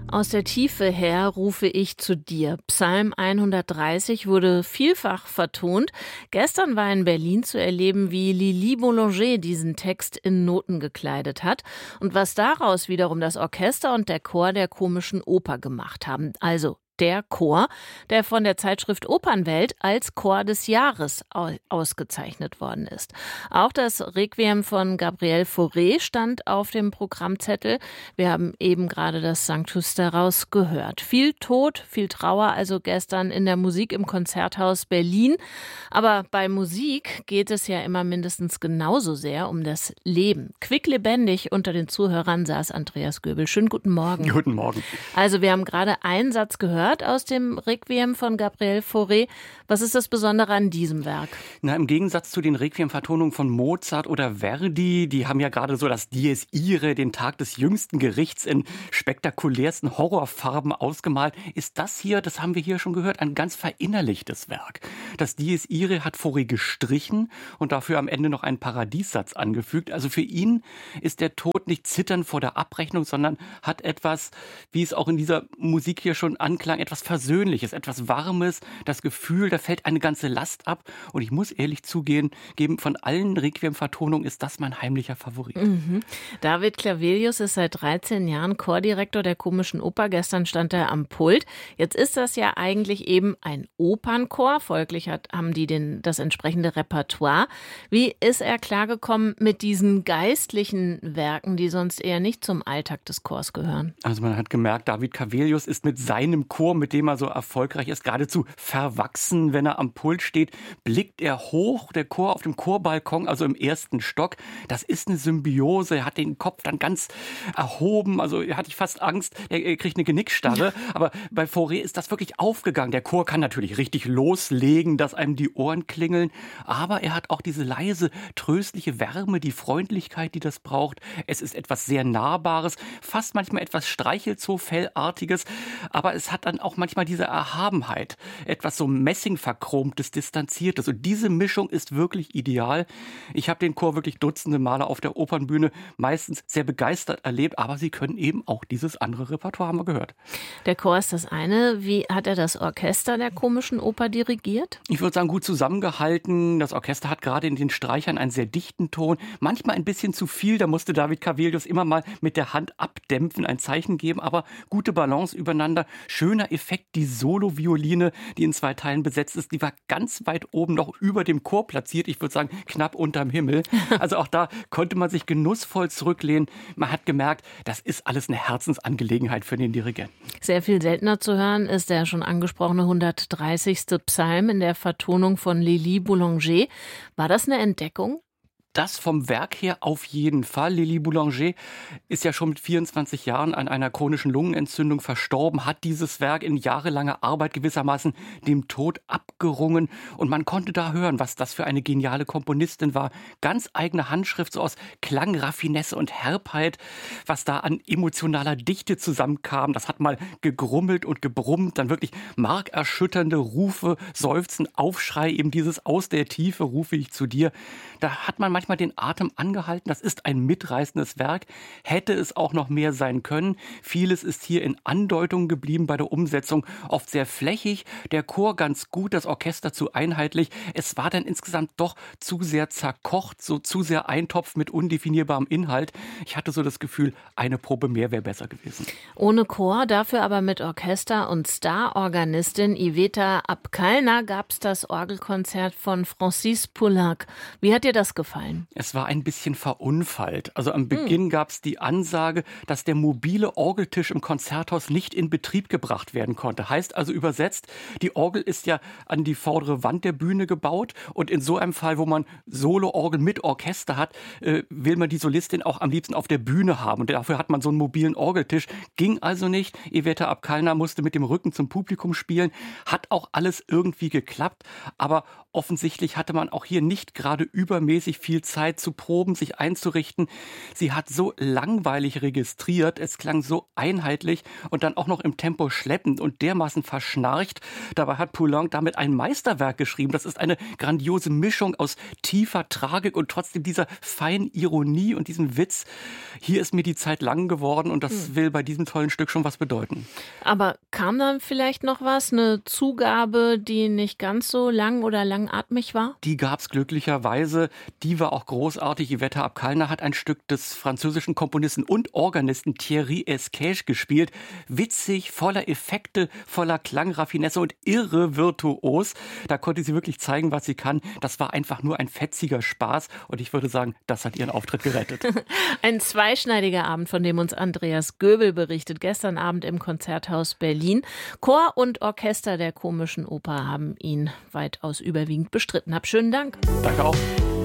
Aus der Tiefe her rufe ich zu dir. Psalm 130 wurde vielfach vertont. Gestern war in Berlin zu erleben, wie Lili Boulanger diesen Text in Noten gekleidet hat und was daraus wiederum das Orchester und der Chor der Komischen Oper gemacht haben. Also der Chor, der von der Zeitschrift Opernwelt als Chor des Jahres ausgezeichnet worden ist. Auch das Requiem von Gabriel Fauré stand auf dem Programmzettel. Wir haben eben gerade das Sanctus daraus gehört. Viel Tod, viel Trauer also gestern in der Musik im Konzerthaus Berlin. Aber bei Musik geht es ja immer mindestens genauso sehr um das Leben. Quicklebendig unter den Zuhörern saß Andreas Göbel. Schönen guten Morgen. Guten Morgen. Also wir haben gerade einen Satz gehört aus dem Requiem von Gabriel Fauré. Was ist das Besondere an diesem Werk? Na, im Gegensatz zu den Requiem-Vertonungen von Mozart oder Verdi, die haben ja gerade so das Dies Irae, den Tag des jüngsten Gerichts, in spektakulärsten Horrorfarben ausgemalt. Ist das hier, das haben wir hier schon gehört, ein ganz verinnerlichtes Werk. Das Dies Irae hat Fauré gestrichen und dafür am Ende noch einen Paradiessatz angefügt. Also für ihn ist der Tod nicht zittern vor der Abrechnung, sondern hat etwas, wie es auch in dieser Musik hier schon anklang, etwas Versöhnliches, etwas Warmes, das Gefühl, da fällt eine ganze Last ab. Und ich muss ehrlich zugeben, von allen Requiem-Vertonungen ist das mein heimlicher Favorit. Mhm. David Clavelius ist seit 13 Jahren Chordirektor der Komischen Oper. Gestern stand er am Pult. Jetzt ist das ja eigentlich eben ein Opernchor. Folglich haben die das entsprechende Repertoire. Wie ist er klargekommen mit diesen geistlichen Werken, die sonst eher nicht zum Alltag des Chors gehören? Also man hat gemerkt, David Clavelius ist mit seinem Chor, mit dem er so erfolgreich ist, geradezu verwachsen. Wenn er am Pult steht, blickt er hoch, der Chor auf dem Chorbalkon, also im ersten Stock. Das ist eine Symbiose. Er hat den Kopf dann ganz erhoben. Also hatte ich fast Angst, er kriegt eine Genickstarre. Aber bei Fauré ist das wirklich aufgegangen. Der Chor kann natürlich richtig loslegen, dass einem die Ohren klingeln. Aber er hat auch diese leise, tröstliche Wärme, die Freundlichkeit, die das braucht. Es ist etwas sehr Nahbares, fast manchmal etwas Streichelzoo-Fellartiges. Aber es hat dann auch manchmal diese Erhabenheit, etwas so Messingverchromtes, Distanziertes. Und diese Mischung ist wirklich ideal. Ich habe den Chor wirklich dutzende Male auf der Opernbühne meistens sehr begeistert erlebt, aber sie können eben auch dieses andere Repertoire, haben wir gehört. Der Chor ist das eine. Wie hat er das Orchester der Komischen Oper dirigiert? Ich würde sagen, gut zusammengehalten. Das Orchester hat gerade in den Streichern einen sehr dichten Ton. Manchmal ein bisschen zu viel. Da musste David Clavelius immer mal mit der Hand abdämpfen, ein Zeichen geben, aber gute Balance übereinander. Schöner Effekt, die Solo-Violine, die in 2 Teilen besetzt ist, die war ganz weit oben noch über dem Chor platziert. Ich würde sagen, knapp unterm Himmel. Also auch da konnte man sich genussvoll zurücklehnen. Man hat gemerkt, das ist alles eine Herzensangelegenheit für den Dirigenten. Sehr viel seltener zu hören ist der schon angesprochene 130. Psalm in der Vertonung von Lili Boulanger. War das eine Entdeckung? Das vom Werk her auf jeden Fall. Lili Boulanger ist ja schon mit 24 Jahren an einer chronischen Lungenentzündung verstorben, hat dieses Werk in jahrelanger Arbeit gewissermaßen dem Tod abgerungen. Und man konnte da hören, was das für eine geniale Komponistin war. Ganz eigene Handschrift, so aus Klang, Raffinesse und Herbheit, was da an emotionaler Dichte zusammenkam. Das hat mal gegrummelt und gebrummt, dann wirklich markerschütternde Rufe, Seufzen, Aufschrei, eben dieses aus der Tiefe rufe ich zu dir. Da hat man manchmal den Atem angehalten. Das ist ein mitreißendes Werk. Hätte es auch noch mehr sein können. Vieles ist hier in Andeutung geblieben bei der Umsetzung. Oft sehr flächig, der Chor ganz gut, das Orchester zu einheitlich. Es war dann insgesamt doch zu sehr zerkocht, so zu sehr Eintopf mit undefinierbarem Inhalt. Ich hatte so das Gefühl, eine Probe mehr wäre besser gewesen. Ohne Chor, dafür aber mit Orchester und Starorganistin Iveta Apkalna gab es das Orgelkonzert von Francis Poulenc. Wie hat dir das gefallen? Es war ein bisschen verunfallt. Also am Beginn gab es die Ansage, dass der mobile Orgeltisch im Konzerthaus nicht in Betrieb gebracht werden konnte. Heißt also übersetzt, die Orgel ist ja an die vordere Wand der Bühne gebaut und in so einem Fall, wo man Solo-Orgel mit Orchester hat, will man die Solistin auch am liebsten auf der Bühne haben. Und dafür hat man so einen mobilen Orgeltisch. Ging also nicht. Iveta Apkalna musste mit dem Rücken zum Publikum spielen. Hat auch alles irgendwie geklappt. Aber offensichtlich hatte man auch hier nicht gerade übermäßig viel viel Zeit zu proben, sich einzurichten. Sie hat so langweilig registriert, es klang so einheitlich und dann auch noch im Tempo schleppend und dermaßen verschnarcht. Dabei hat Poulenc damit ein Meisterwerk geschrieben. Das ist eine grandiose Mischung aus tiefer Tragik und trotzdem dieser feinen Ironie und diesem Witz. Hier ist mir die Zeit lang geworden und das will bei diesem tollen Stück schon was bedeuten. Aber kam dann vielleicht noch was? Eine Zugabe, die nicht ganz so lang oder langatmig war? Die gab's glücklicherweise. Die war auch großartig. Yvette Abkalner hat ein Stück des französischen Komponisten und Organisten Thierry Esquèche gespielt. Witzig, voller Effekte, voller Klangraffinesse und irre virtuos. Da konnte sie wirklich zeigen, was sie kann. Das war einfach nur ein fetziger Spaß und ich würde sagen, das hat ihren Auftritt gerettet. Ein zweischneidiger Abend, von dem uns Andreas Göbel berichtet, gestern Abend im Konzerthaus Berlin. Chor und Orchester der Komischen Oper haben ihn weitaus überwiegend bestritten. Hab schönen Dank. Danke auch.